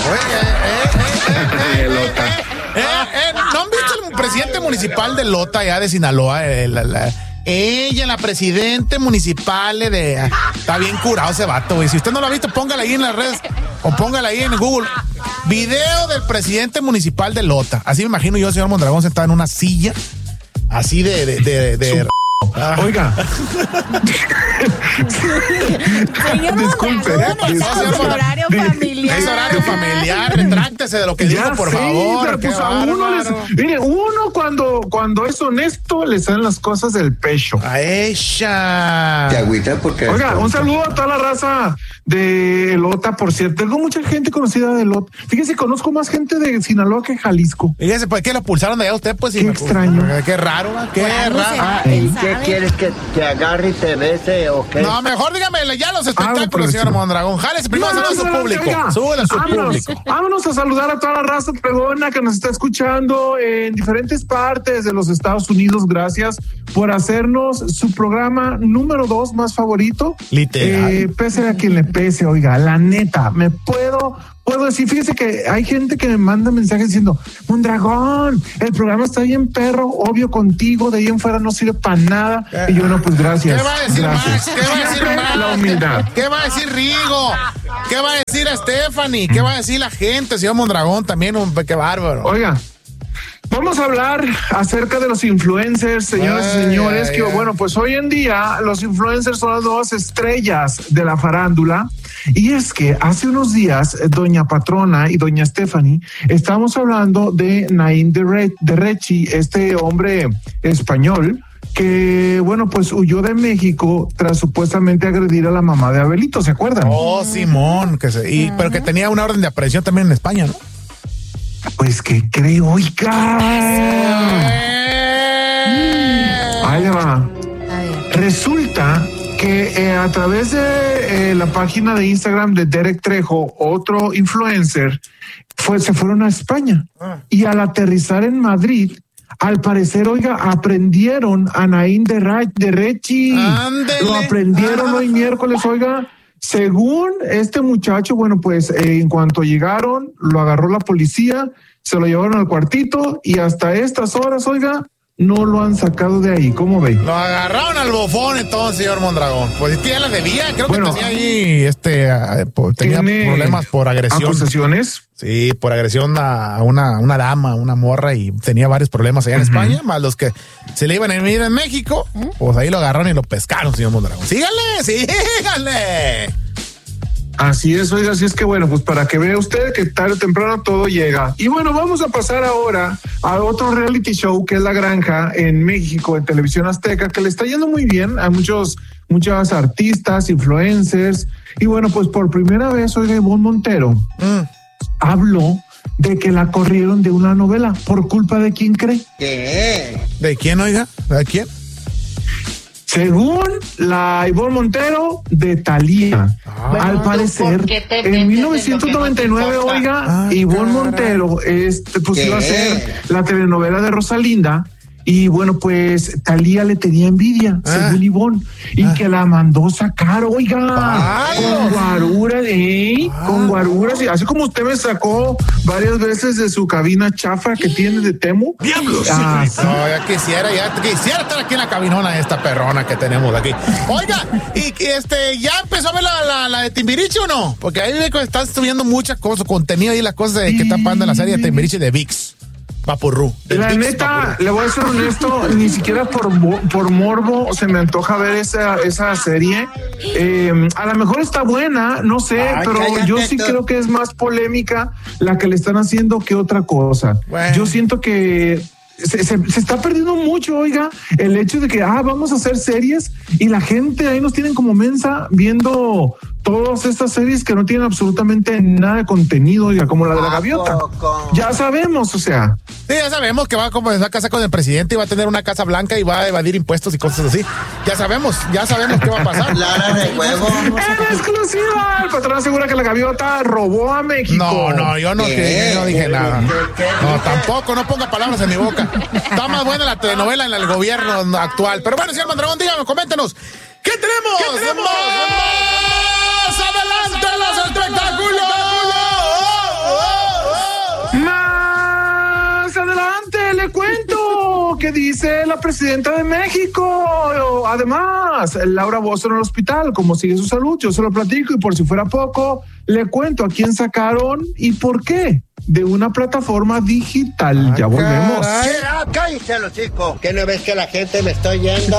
¿No han visto el presidente municipal de Lota, allá de Sinaloa? Ella, la presidente municipal está bien curado ese vato, güey. Si usted no lo ha visto, póngala ahí en las redes o póngala ahí en Google. Video del presidente municipal de Lota. Así me imagino yo, señor Mondragón, sentado en una silla así de Oiga. Señor Disculpe. Mondragón, es horario familiar. Es horario familiar. Retráctese de lo que dijo, por favor. Pues a mire, uno cuando es honesto le salen las cosas del pecho. A ella. Te agüita porque... Oiga, un saludo a toda la raza de Lota, por cierto. Tengo mucha gente conocida de Lota. Fíjese, conozco más gente de Sinaloa que Jalisco. Fíjese, ¿por qué lo pulsaron de allá usted? Pues, qué extraño. Qué raro, qué raro. ¿Qué quieres que te agarre y te bese o qué? No, mejor dígame ya los espectáculos, señor Mondragón. Jálese primero a su público. Súbele a su público. Vámonos a saludar a toda la raza pregona que nos está escuchando en diferentes partes de los Estados Unidos. Gracias por hacernos su programa número 2 más favorito. Literal. Pese a quien le pese, oiga, la neta, me puedo decir, fíjese que hay gente que me manda mensajes diciendo, Mondragón, el programa está bien perro, obvio contigo, de ahí en fuera no sirve para nada. Y yo, no, pues gracias. ¿Qué va a decir gracias. Max? ¿Qué va a decir Max? La humildad. ¿Qué va a decir Rigo? ¿Qué va a decir Stephanie? ¿Qué va a decir la gente, señor Mondragón? También, qué bárbaro. Oiga, vamos a hablar acerca de los influencers, señoras y señores, que bueno, pues hoy en día los influencers son las nuevas estrellas de la farándula. Y es que hace unos días, doña Patrona y doña Stephanie, estábamos hablando de Naim Derrechi, este hombre español, que, bueno, pues huyó de México tras supuestamente agredir a la mamá de Abelito, ¿se acuerdan? Oh, Simón, pero que tenía una orden de aprehensión también en España, ¿no? Pues que creo, oiga. Ahí le va. Resulta que a través de la página de Instagram de Derek Trejo, otro influencer, se fueron a España y al aterrizar en Madrid, al parecer, oiga, aprendieron a Naim Derrechi. Lo aprendieron hoy miércoles, oiga. Según este muchacho, bueno, pues en cuanto llegaron, lo agarró la policía, se lo llevaron al cuartito y hasta estas horas, oiga, no lo han sacado de ahí. ¿Cómo ve? Lo agarraron al bofón entonces, señor Mondragón. Pues ya la debía, creo que tenía ahí, tenía problemas por agresión. ¿Acusaciones? Sí, por agresión a una dama, una morra, y tenía varios problemas allá en España, más los que se le iban a ir en México, pues ahí lo agarraron y lo pescaron, señor Mondragón. ¡Sígale! Así es, oiga, así es que bueno, pues para que vea usted que tarde o temprano todo llega. Y bueno, vamos a pasar ahora a otro reality show que es La Granja en México, en Televisión Azteca, que le está yendo muy bien a muchas artistas, influencers. Y bueno, pues por primera vez, oiga, Ivonne Montero habló de que la corrieron de una novela. ¿Por culpa de quién cree? ¿Qué? ¿De quién, oiga? ¿De quién? Según la Ivonne Montero, de Thalía. Al parecer, en 1999, oiga, Ivonne Montero pues iba a ser la telenovela de Rosalinda. Y bueno, pues Thalía le tenía envidia, según Ivonne, y que la mandó sacar, oiga, con guaruras, con guaruras, y así como usted me sacó varias veces de su cabina chafa que tiene de Temu. ¡Diablos! No, ya quisiera estar aquí en la cabinona esta perrona que tenemos aquí. Oiga, y ¿ya empezó a ver la de Timbiriche o no? Porque ahí están subiendo muchas cosas, contenido ahí, las cosas que están pasando en la serie de Timbiriche de ViX. Vaporru. La neta, Vaporru. Le voy a ser honesto, ni siquiera por morbo se me antoja ver esa serie. A lo mejor está buena, no sé, pero yo sí creo que es más polémica la que le están haciendo que otra cosa. Bueno. Yo siento que se está perdiendo mucho, oiga, el hecho de que vamos a hacer series y la gente ahí nos tienen como mensa viendo todas estas series que no tienen absolutamente nada de contenido, oiga, como la de la gaviota. Ya sabemos, o sea. Sí, ya sabemos que va a comenzar a casar con el presidente y va a tener una casa blanca y va a evadir impuestos y cosas así. Ya sabemos qué va a pasar. Clara de huevo. ¡En exclusiva! El patrón asegura que la gaviota robó a México. No, yo no dije nada. No, tampoco, no ponga palabras en mi boca. Está más buena la telenovela en el gobierno actual. Pero bueno, señor Mondragón, dígame, coméntenos. ¿Qué tenemos? ¡Más adelante los espectáculos! importante, le cuento, que dice la presidenta de México. Además, Laura Bozzo en el hospital, cómo sigue su salud, yo se lo platico, y por si fuera poco, le cuento a quién sacaron y por qué de una plataforma digital. Ya volvemos. Cállate los chicos, que no ves que la gente me está oyendo.